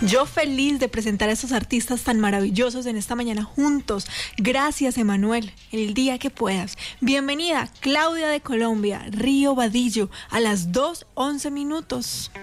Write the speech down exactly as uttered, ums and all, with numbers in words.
Yo feliz de presentar a estos artistas tan maravillosos en esta mañana juntos. Gracias, Emanuel. El día que puedas. Bienvenida, Claudia de Colombia, Río Vadillo, a las dos once minutos.